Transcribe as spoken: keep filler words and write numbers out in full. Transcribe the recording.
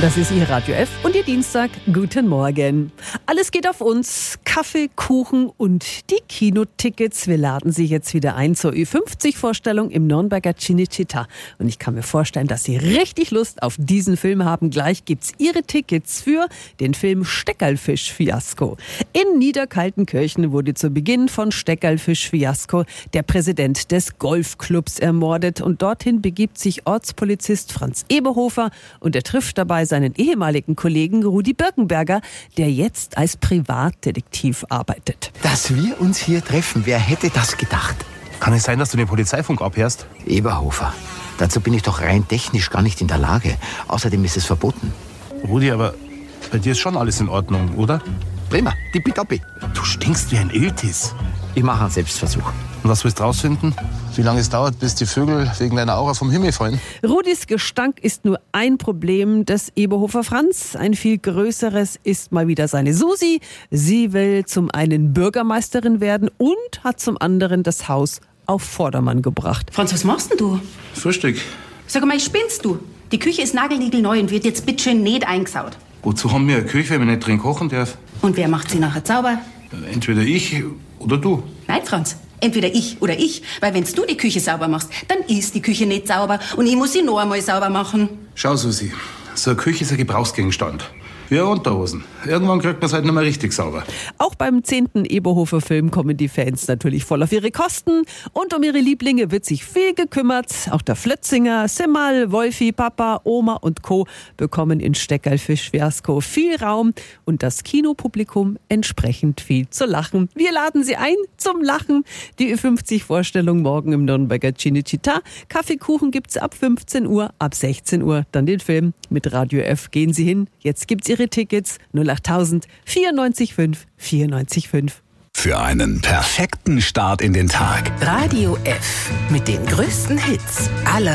Das ist Ihr Radio F und Ihr Dienstag. Guten Morgen. Alles geht auf uns. Kaffee, Kuchen und die Kinotickets. Wir laden Sie jetzt wieder ein zur Ü fünfzig Vorstellung im Nürnberger Cinecittà. Und ich kann mir vorstellen, dass Sie richtig Lust auf diesen Film haben. Gleich gibt's Ihre Tickets für den Film Steckerlfisch-Fiasko. In Niederkaltenkirchen wurde zu Beginn von Steckerlfisch-Fiasko der Präsident des Golfclubs ermordet. Und dorthin begibt sich Ortspolizist Franz Eberhofer und er trifft dabei seinen ehemaligen Kollegen Rudi Birkenberger, der jetzt als Privatdetektiv arbeitet. Dass wir uns hier treffen, wer hätte das gedacht? Kann es sein, dass du den Polizeifunk abhörst? Eberhofer, dazu bin ich doch rein technisch gar nicht in der Lage. Außerdem ist es verboten. Rudi, aber bei dir ist schon alles in Ordnung, oder? Prima, tippitoppi. Du stinkst wie ein Iltis. Ich mache einen Selbstversuch. Und was willst du rausfinden? Wie lange es dauert, bis die Vögel wegen deiner Aura vom Himmel fallen? Rudis Gestank ist nur ein Problem des Eberhofer Franz. Ein viel größeres ist mal wieder seine Susi. Sie will zum einen Bürgermeisterin werden und hat zum anderen das Haus auf Vordermann gebracht. Franz, was machst denn du? Frühstück. Sag mal, spinnst du? Die Küche ist nagelniegelneu und wird jetzt bitteschön nicht eingesaut. Wozu haben wir eine Küche, wenn wir nicht drin kochen dürfen? Und wer macht sie nachher sauber? Entweder ich oder du. Nein, Franz. Entweder ich oder ich. Weil wenn du die Küche sauber machst, dann ist die Küche nicht sauber und ich muss sie noch einmal sauber machen. Schau, Susi, so eine Küche ist ein Gebrauchsgegenstand. Wie Unterhosen. Irgendwann kriegt man es halt nicht mehr richtig sauber. Auch beim zehnten Eberhofer-Film kommen die Fans natürlich voll auf ihre Kosten. Und um ihre Lieblinge wird sich viel gekümmert. Auch der Flötzinger, Simmal, Wolfi, Papa, Oma und Co. bekommen in Steckerlfisch-Fiasko viel Raum und das Kinopublikum entsprechend viel zu lachen. Wir laden Sie ein zum Lachen. Die Ü fünfzig Vorstellung morgen im Nürnberger Cinecittà. Kaffeekuchen gibt's ab fünfzehn Uhr, ab sechzehn Uhr dann den Film. Mit Radio F gehen Sie hin. Jetzt gibt's Ihre Tickets null acht tausend vierundneunzig fünf vierundneunzig fünf. Für einen perfekten Start in den Tag. Radio F mit den größten Hits aller